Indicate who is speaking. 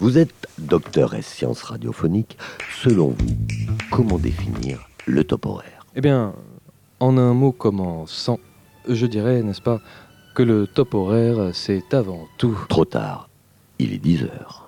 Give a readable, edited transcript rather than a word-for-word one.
Speaker 1: Vous êtes docteur S sciences radiophoniques. Selon vous, comment définir le top horaire?
Speaker 2: Eh bien, en un mot comme en 100, je dirais, n'est-ce pas, que le top horaire, c'est avant tout...
Speaker 1: Trop tard, il est 10 heures.